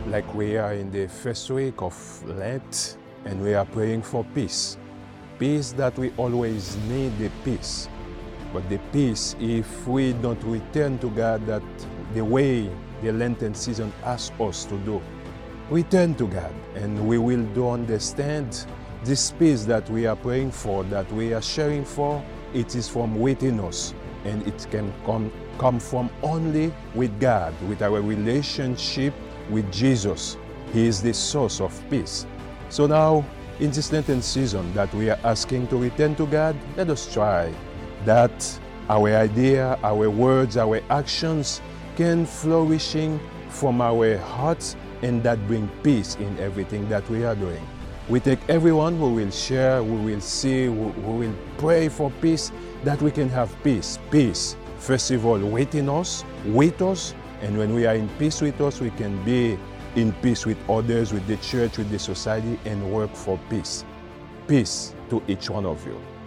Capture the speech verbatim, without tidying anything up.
like we are in the first week of Lent and we are praying for peace. Peace that we always need the peace. But the peace, if we don't return to God that the way the Lenten season asks us to do, return to God and we will do understand this peace that we are praying for, that we are sharing for, it is from within us and it can come, come from only with God, with our relationship with Jesus. He is the source of peace. So now, in this Lenten season that we are asking to return to God, let us try that our idea, our words, our actions can flourishing from our hearts and that bring peace in everything that we are doing. We take everyone who will share, who will see, who, who will pray for peace, that we can have peace. Peace, first of all, within us, with us, and when we are in peace with us, we can be in peace with others, with the church, with the society, and work for peace. Peace to each one of you.